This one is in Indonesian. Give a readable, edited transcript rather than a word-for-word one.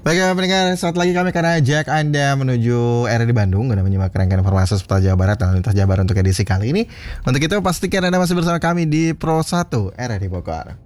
Baik pendengar, saat lagi kami akan ajak Anda menuju RRI Bandung guna menyimak rangkaian informasi seputar Jawa Barat dan lintas Jawa Barat untuk edisi kali ini. Untuk itu pastikan Anda masih bersama kami di Pro 1 RRI Bogor.